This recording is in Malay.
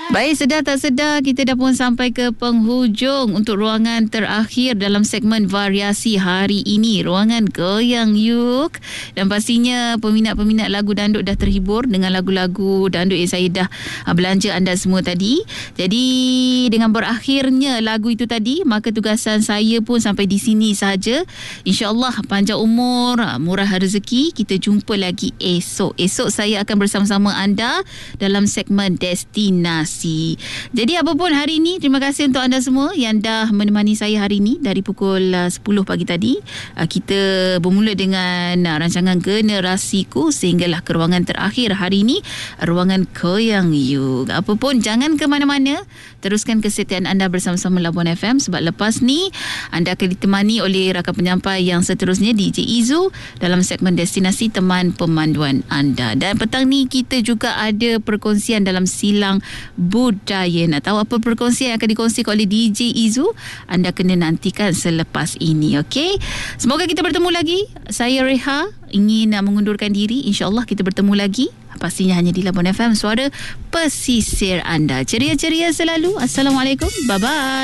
Baik, sedar tak sedar kita dah pun sampai ke penghujung untuk ruangan terakhir dalam segmen variasi hari ini. Ruangan Goyang Yuk. Dan pastinya peminat-peminat lagu dandut dah terhibur dengan lagu-lagu dandut yang saya dah belanja anda semua tadi. Jadi dengan berakhirnya lagu itu tadi, maka tugasan saya pun sampai di sini sahaja. InsyaAllah panjang umur, murah rezeki. Kita jumpa lagi esok. Esok saya akan bersama-sama anda dalam segmen Destinasi. Jadi apapun hari ini, terima kasih untuk anda semua yang dah menemani saya hari ini dari pukul 10 pagi tadi. Kita bermula dengan rancangan Generasiku sehinggalah ke ruangan terakhir hari ini, ruangan Goyang Yuk. Apapun, jangan ke mana-mana. Teruskan kesetiaan anda bersama-sama Labuan FM sebab lepas ni anda akan ditemani oleh rakan penyampai yang seterusnya, DJ Izu, dalam segmen Destinasi Teman Pemanduan anda. Dan petang ni kita juga ada perkongsian dalam silang budaya. Nak tahu apa perkongsian yang akan dikongsikan oleh DJ Izu? Anda kena nantikan selepas ini, okey? Semoga kita bertemu lagi. Saya Reha ingin mengundurkan diri. InsyaAllah kita bertemu lagi. Pastinya hanya di Labuan FM, suara pesisir anda. Ceria-ceria selalu. Assalamualaikum. Bye-bye.